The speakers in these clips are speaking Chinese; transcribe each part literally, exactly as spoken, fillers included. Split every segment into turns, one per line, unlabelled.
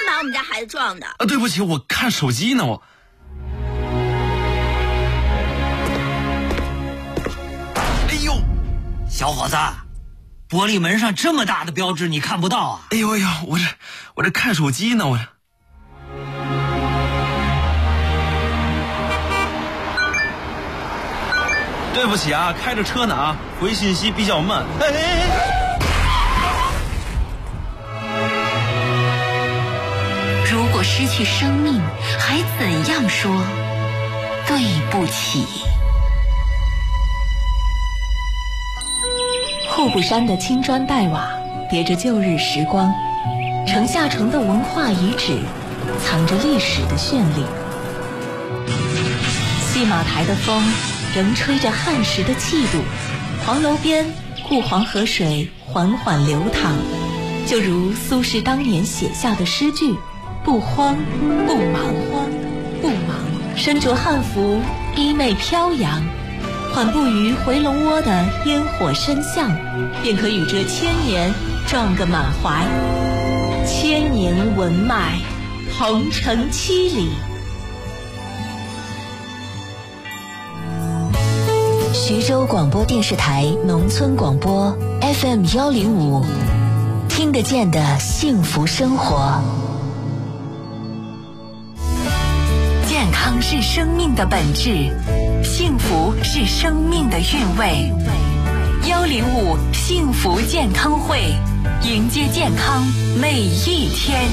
把我们家孩子撞的？
啊，对不起，我看手机呢，我。哎呦，
小伙子，玻璃门上这么大的标志你看不到啊？
哎呦哎呦，我这我这看手机呢，我这。对不起啊，开着车呢啊，回信息比较慢。哎哎哎！
如果失去生命，还怎样说对不起？户部山的青砖黛瓦叠着旧日时光，城下城的文化遗址藏着历史的绚丽。戏马台的风仍吹着汉时的气度，黄楼边故黄河水缓缓流淌，就如苏轼当年写下的诗句：不慌不忙，不忙，身着汉服，衣袂飘扬，缓步于回龙窝的烟火深巷，便可与这千年撞个满怀。千年文脉，同城七里。徐州广播电视台农村广播 F M 幺零五，听得见的幸福生活。健康是生命的本质，幸福是生命的韵味。幺零五幸福健康会，迎接健康每一天。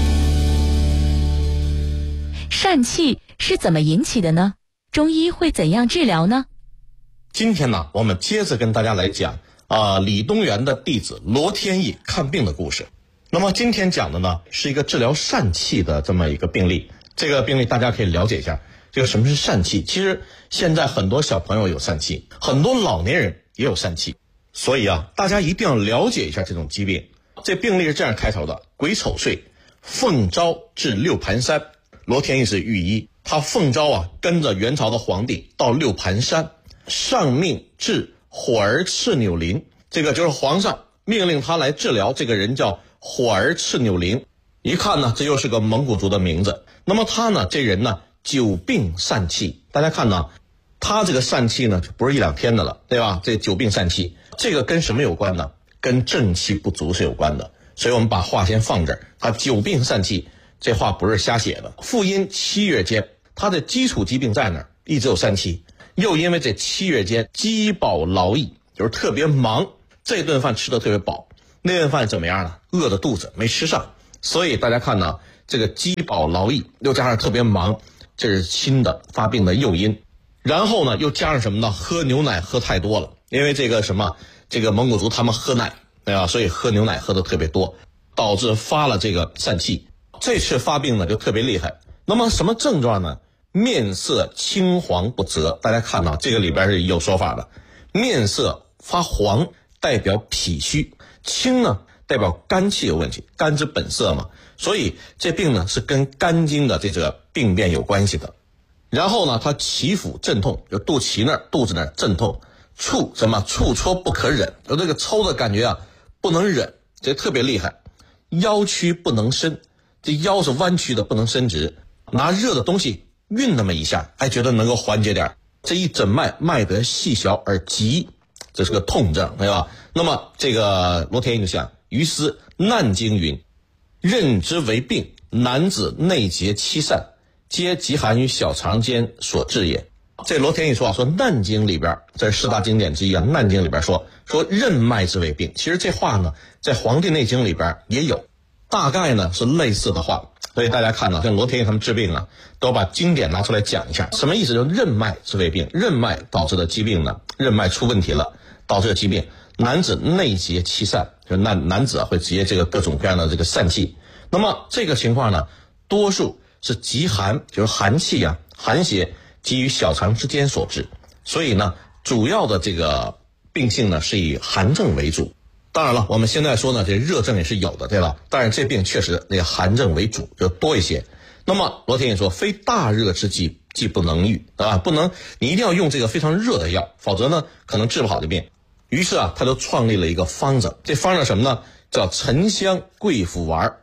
疝气是怎么引起的呢？中医会怎样治疗呢？
今天呢，我们接着跟大家来讲啊、呃，李东垣的弟子罗天益看病的故事。那么今天讲的呢，是一个治疗疝气的这么一个病例。这个病例大家可以了解一下，这个什么是疝气？其实现在很多小朋友有疝气，很多老年人也有疝气，所以啊，大家一定要了解一下这种疾病。这病例是这样开头的：癸丑岁，奉诏至六盘山。罗天益是御医，他奉诏啊，跟着元朝的皇帝到六盘山。上命治火儿赤扭铃，这个就是皇上命令他来治疗，这个人叫火儿赤扭铃。一看呢，这又是个蒙古族的名字。那么他呢，这人呢，久病疝气。大家看呢，他这个疝气呢，就不是一两天的了，对吧？这久病疝气，这个跟什么有关呢？跟正气不足是有关的。所以我们把话先放这儿，他久病疝气，这话不是瞎写的。复因七月间，他的基础疾病在哪儿？一直有疝气。又因为这七月间饥饱劳役，就是特别忙，这顿饭吃得特别饱，那顿饭怎么样呢？饿的肚子没吃上。所以大家看呢，这个饥饱劳役又加上特别忙，这是新的发病的诱因。然后呢，又加上什么呢？喝牛奶喝太多了，因为这个什么，这个蒙古族他们喝奶，对吧？所以喝牛奶喝的特别多，导致发了这个疝气。这次发病呢就特别厉害。那么什么症状呢？面色青黄不泽，大家看到这个里边是有说法的。面色发黄代表脾虚，青呢代表肝气有问题，肝之本色嘛，所以这病呢是跟肝经的这个病变有关系的。然后呢，他脐腹阵痛，就肚脐那儿肚子那儿阵痛，触什么触戳不可忍，有这个抽的感觉啊，不能忍，这特别厉害。腰曲不能伸，这腰是弯曲的，不能伸直，拿热的东西运那么一下，还觉得能够缓解点。这一诊脉，脉得细小而急，这是个痛症，对吧？那么这个罗天益就想，于是难经云，认之为病，男子内结七疝，皆极寒于小肠间所致也。这罗天益说啊，说难经里边，这是四大经典之一啊，难经里边说说任脉之为病。其实这话呢，在黄帝内经里边也有，大概呢是类似的话。所以大家看呢，像罗天益他们治病啊，都把经典拿出来讲一下，什么意思？就是任脉之为病，任脉导致的疾病呢，任脉出问题了，导致的疾病。男子内结七疝，就是男男子啊会结这个各种各样的这个疝气。那么这个情况呢，多数是极寒，就是寒气啊，寒邪基于小肠之间所致。所以呢，主要的这个病性呢是以寒症为主。当然了，我们现在说呢，这热症也是有的，对吧？但是这病确实那个寒症为主，就多一些。那么罗天益说，非大热之剂，既不能愈，啊，不能，你一定要用这个非常热的药，否则呢，可能治不好的病。于是啊，他就创立了一个方子，这方子什么呢？叫沉香桂附丸。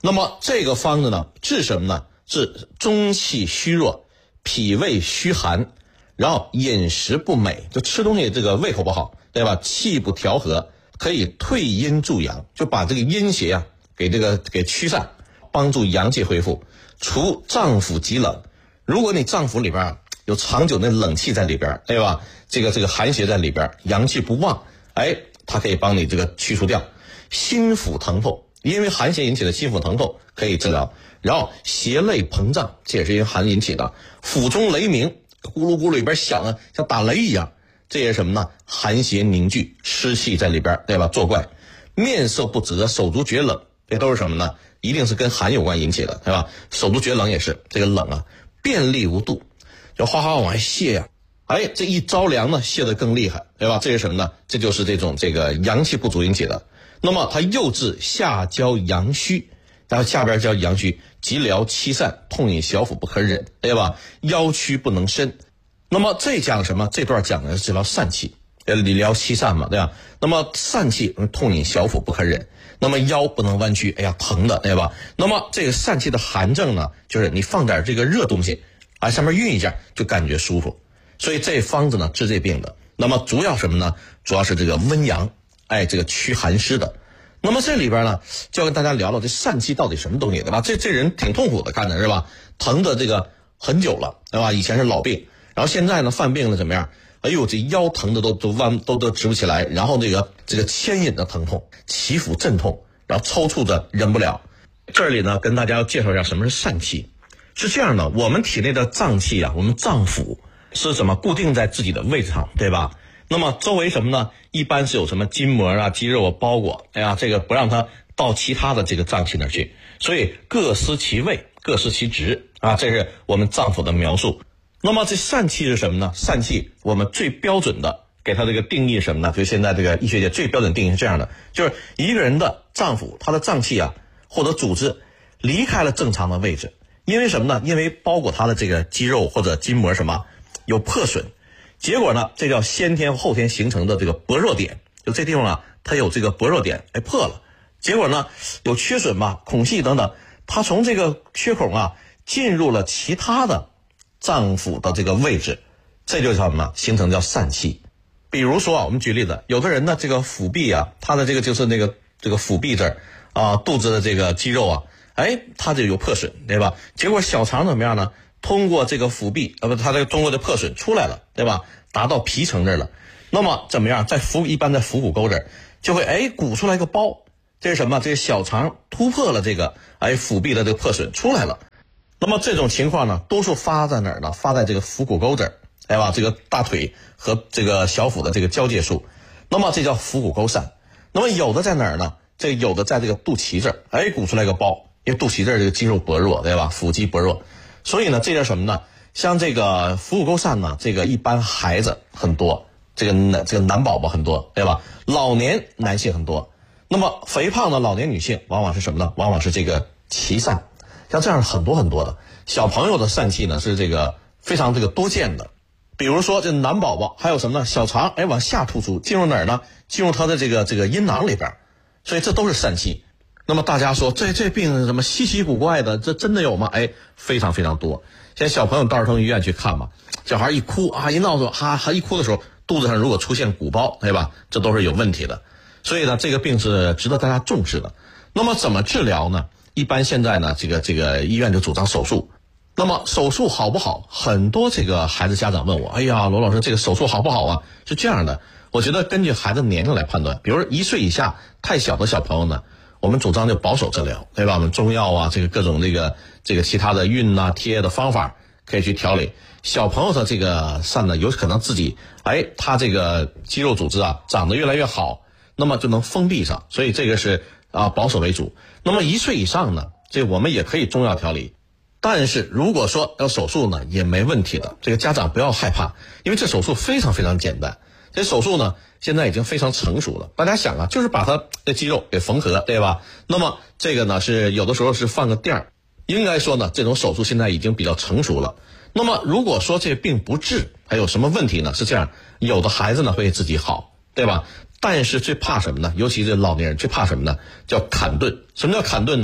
那么这个方子呢，治什么呢？治中气虚弱、脾胃虚寒，然后饮食不美，就吃东西这个胃口不好，对吧？气不调和，可以退阴助阳，就把这个阴邪啊给这个给驱散，帮助阳气恢复，除脏腑极冷。如果你脏腑里边有长久的冷气在里边，对吧？这个这个寒邪在里边，阳气不旺，哎，它可以帮你这个去除掉。心腹疼痛，因为寒邪引起的心腹疼痛可以治疗。然后胁肋膨胀，这也是因为寒引起的。腹中雷鸣，咕噜咕噜里边响啊，像打雷一样，这也是什么呢？寒邪凝聚，湿气在里边，对吧？作怪。面色不泽，手足厥冷，这都是什么呢？一定是跟寒有关引起的，对吧？手足厥冷也是这个冷啊。便利无度，就哗哗往外泄呀、啊，哎，这一着凉呢，泄得更厉害，对吧？这是什么呢？这就是这种这个阳气不足引起的。那么它又治下焦阳虚，然后下边叫阳虚，急疗七散，痛饮小腹不可忍，对吧？腰曲不能伸。那么这讲什么？这段讲的是治疗疝气，呃，理疗七散嘛，对吧？那么疝气痛饮小腹不可忍，那么腰不能弯曲，哎呀，疼的，对吧？那么这个疝气的寒症呢，就是你放点这个热东西啊，上面晕一下就感觉舒服。所以这方子呢治这病的。那么主要什么呢？主要是这个温阳，哎，这个驱寒湿的。那么这里边呢，就要跟大家聊聊这疝气到底什么东西，对吧？这这人挺痛苦的，看着是吧？疼的这个很久了，对吧？以前是老病，然后现在呢犯病了怎么样？哎呦，这腰疼的都都弯都都直不起来，然后这个这个牵引的疼痛，起伏阵痛，然后抽搐的忍不了。这里呢跟大家要介绍一下什么是疝气。是这样的，我们体内的脏气啊，我们脏腑是什么？固定在自己的位置上，对吧？那么周围什么呢？一般是有什么筋膜啊、肌肉啊包裹，哎呀，这个不让它到其他的这个脏器那儿去，所以各司其位，各司其职啊，这是我们脏腑的描述。那么这疝气是什么呢？疝气我们最标准的给它这个定义是什么呢？就现在这个医学界最标准定义是这样的，就是一个人的脏腑，他的脏器啊或者组织离开了正常的位置，因为什么呢？因为包裹他的这个肌肉或者筋膜什么有破损，结果呢，这叫先天后天形成的这个薄弱点，就这地方啊，它有这个薄弱点，哎破了，结果呢有缺损吧，孔隙等等，它从这个缺口啊进入了其他的脏腑的这个位置，这就叫什么？形成叫疝气。比如说啊，我们举例子，有的人呢，这个腹壁啊，他的这个就是那个这个腹壁这儿啊，肚子的这个肌肉啊，哎，它就有破损，对吧？结果小肠怎么样呢？通过这个腹壁，呃不，它这个通过这破损出来了，对吧？达到皮层这儿了，那么怎么样？在腹一般在腹股沟这儿就会哎鼓出来个包，这是什么？这个小肠突破了这个哎腹壁的这个破损出来了。那么这种情况呢，多数发在哪儿呢？发在这个腹股沟这儿，对吧？这个大腿和这个小腹的这个交界处，那么这叫腹股沟疝。那么有的在哪儿呢？这有的在这个肚脐这儿，哎鼓出来个包，因为肚脐这儿这个肌肉薄弱，对吧？腹肌薄弱。所以呢，这叫什么呢？像这个腹股沟疝呢，这个一般孩子很多，这个男这个男宝宝很多，对吧？老年男性很多。那么肥胖的老年女性往往是什么呢？往往是这个脐疝，像这样很多很多的。小朋友的疝气呢是这个非常这个多见的，比如说这男宝宝还有什么呢？小肠哎往下突出，进入哪儿呢？进入他的这个这个阴囊里边，所以这都是疝气。那么大家说这这病什么稀奇古怪的，这真的有吗？哎，非常非常多。现在小朋友到儿童医院去看嘛，小孩一哭啊，一闹说哈哈，一哭的时候肚子上如果出现鼓包，对吧？这都是有问题的。所以呢，这个病是值得大家重视的。那么怎么治疗呢？一般现在呢，这个这个医院就主张手术。那么手术好不好？很多这个孩子家长问我，哎呀，罗老师，这个手术好不好啊？是这样的，我觉得根据孩子年龄来判断。比如一岁以下太小的小朋友呢，我们主张就保守治疗，对吧？我们中药啊，这个各种这个这个其他的熨啊、贴的方法可以去调理。小朋友的这个疝呢，有可能自己哎，他这个肌肉组织啊长得越来越好，那么就能封闭上，所以这个是啊保守为主。那么一岁以上呢，这我们也可以中药调理。但是如果说要手术呢，也没问题的。这个家长不要害怕，因为这手术非常非常简单。这手术呢，现在已经非常成熟了。大家想啊，就是把它的肌肉给缝合，对吧？那么这个呢，是有的时候是放个垫儿。应该说呢，这种手术现在已经比较成熟了。那么如果说这病不治，还有什么问题呢？是这样，有的孩子呢会自己好，对吧？但是最怕什么呢？尤其是老年人最怕什么呢？叫坎顿。什么叫坎顿呢？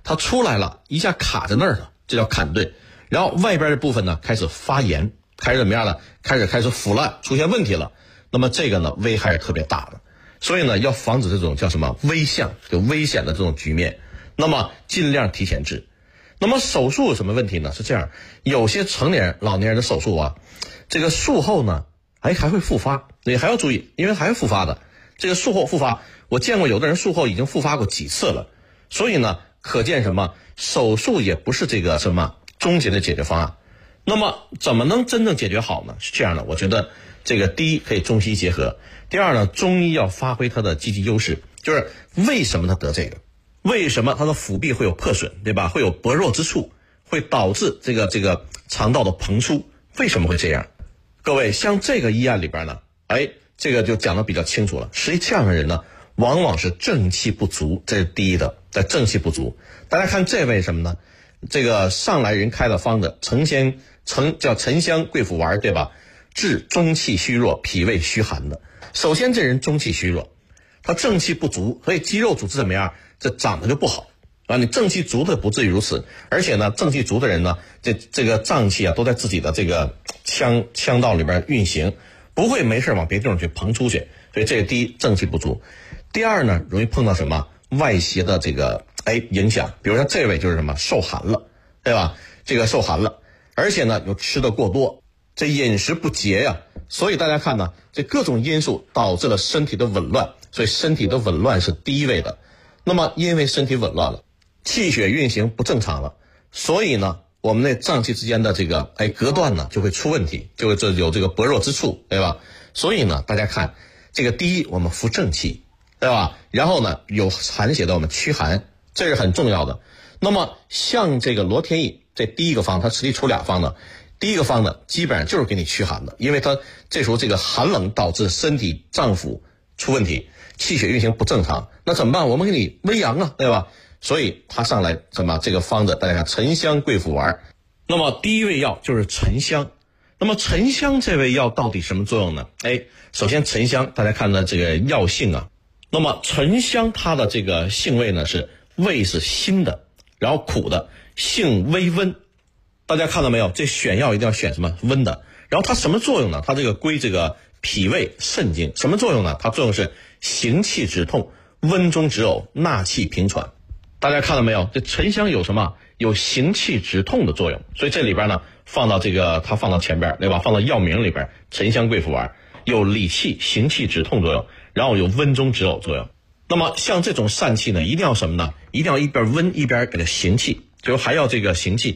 它出来了，一下卡在那儿了，这叫坎顿。然后外边的部分呢开始发炎，开始怎么样呢？开始开始腐烂，出现问题了。那么这个呢危害是特别大的，所以呢要防止这种叫什么危象，就危险的这种局面。那么尽量提前治。那么手术有什么问题呢？是这样，有些成年人、老年人的手术啊，这个术后呢，哎还会复发，你还要注意，因为还会复发的。这个术后复发，我见过有的人术后已经复发过几次了。所以呢，可见什么？手术也不是这个什么终结的解决方案。那么怎么能真正解决好呢？是这样的，我觉得这个第一可以中西医结合，第二呢，中医要发挥它的积极优势，就是为什么他得这个？为什么他的腹壁会有破损，对吧？会有薄弱之处，会导致这个这个肠道的膨出，为什么会这样？各位，像这个医案里边呢，哎，这个就讲得比较清楚了。实际这样的人呢，往往是正气不足，这是第一的，在正气不足。大家看这位什么呢？这个上来人开的方子，沉香沉叫沉香桂附丸，对吧？治中气虚弱、脾胃虚寒的。首先这人中气虚弱，他正气不足，所以肌肉组织怎么样？这长得就不好啊！你正气足的不至于如此，而且呢，正气足的人呢，这这个脏气啊都在自己的这个腔腔道里边运行，不会没事往别地方去膨出去。所以这个第一，正气不足。第二呢，容易碰到什么外邪的这个哎影响，比如说这位就是什么受寒了，对吧？这个受寒了，而且呢又吃的过多，这饮食不节呀、啊，所以大家看呢，这各种因素导致了身体的紊乱，所以身体的紊乱是第一位的。那么因为身体紊乱了，气血运行不正常了，所以呢我们那脏器之间的这个哎隔断呢就会出问题，就会这有这个薄弱之处，对吧？所以呢大家看这个第一，我们扶正气，对吧？然后呢有寒邪的我们驱寒，这是很重要的。那么像这个罗天益这第一个方，它实际出俩方呢，第一个方呢基本上就是给你驱寒的，因为它这时候这个寒冷导致身体脏腑出问题，气血运行不正常，那怎么办？我们给你温阳啊，对吧？所以他上来什么这个方子，大家看沉香桂附丸。那么第一味药就是沉香。那么沉香这味药到底什么作用呢？哎，首先沉香大家看到这个药性啊，那么沉香它的这个性味呢是味是辛的，然后苦的，性微温。大家看到没有？这选药一定要选什么温的。然后它什么作用呢？它这个归这个脾胃肾经，什么作用呢？它作用是行气止痛、温中止呕、纳气平喘。大家看到没有？这沉香有什么？有行气止痛的作用，所以这里边呢放到这个它放到前边，对吧？放到药名里边，沉香桂附丸有理气、行气止痛作用，然后有温中止呕作用。那么像这种疝气呢，一定要什么呢？一定要一边温一边给它行气，就还要这个行气。